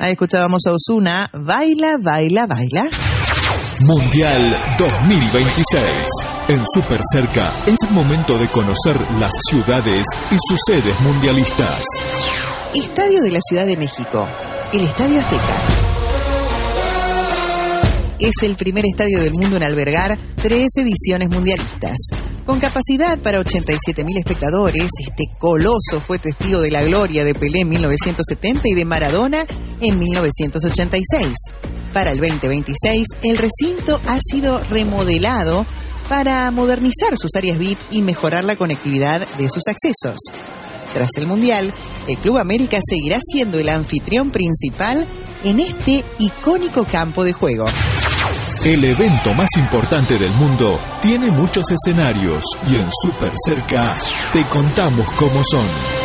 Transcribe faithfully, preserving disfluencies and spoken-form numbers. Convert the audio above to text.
Ahí escuchábamos a Ozuna, Baila, Baila, Baila. Mundial dos mil veintiséis. En Super Cerca es el momento de conocer las ciudades y sus sedes mundialistas. Estadio de la Ciudad de México, el Estadio Azteca. Es el primer estadio del mundo en albergar tres ediciones mundialistas. Con capacidad para ochenta y siete mil espectadores, este coloso fue testigo de la gloria de Pelé en mil novecientos setenta y de Maradona en mil novecientos ochenta y seis. Para el veinte veintiséis, el recinto ha sido remodelado para modernizar sus áreas V I P y mejorar la conectividad de sus accesos. Tras el Mundial, el Club América seguirá siendo el anfitrión principal en este icónico campo de juego. El evento más importante del mundo tiene muchos escenarios y en Super Cerca te contamos cómo son.